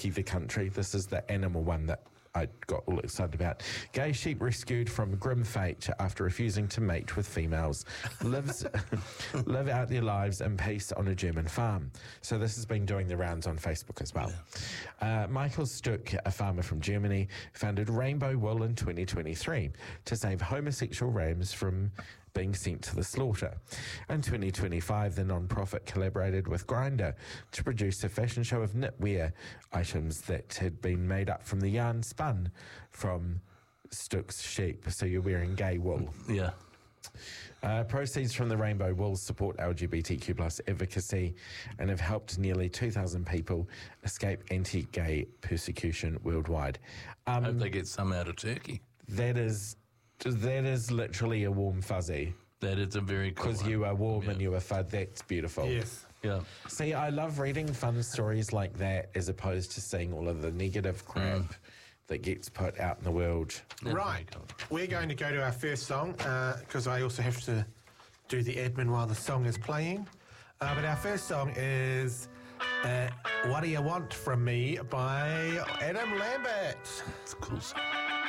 Turkey the country. This is the animal one that I got all excited about. Gay sheep rescued from grim fate after refusing to mate with females. Live out their lives in peace on a German farm. So this has been doing the rounds on Facebook as well. Michael Stuck, a farmer from Germany, founded Rainbow Wool in 2023 to save homosexual rams from being sent to the slaughter. In 2025, the non-profit collaborated with Grindr to produce a fashion show of knitwear items that had been made up from the yarn spun from Stuck's sheep. So you're wearing gay wool. Yeah. Proceeds from the Rainbow Wool support LGBTQ plus advocacy and have helped nearly 2,000 people escape anti-gay persecution worldwide. I hope they get some out of Turkey. That is literally a warm fuzzy. That is a very cool Because you are warm and you are fuzzy. That's beautiful. Yes. Yeah. See, I love reading fun stories like that as opposed to seeing all of the negative crap that gets put out in the world. Right. We're going to go to our first song because I also have to do the admin while the song is playing. But our first song is What Do You Want From Me by Adam Lambert. It's a cool song.